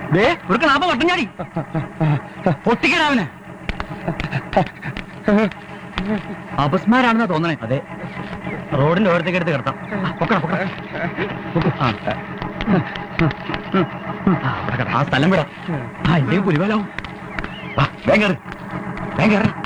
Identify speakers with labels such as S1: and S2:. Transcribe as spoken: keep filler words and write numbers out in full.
S1: ഒരു ക്ലാപ്പ വട്ടഞ്ഞാടി പൊട്ടിക്കടാവന്. അപസ്മാരാണെന്നാ തോന്നണേ. അതെ, റോഡിന്റെ ഓരത്തേക്ക് എടുത്ത് കിടത്താം. ആ സ്ഥലം വിടാം. ആ ഇല്ലെങ്കിൽ പുലിവാലാവും. വേഗം കയറി, വേഗം കയറി.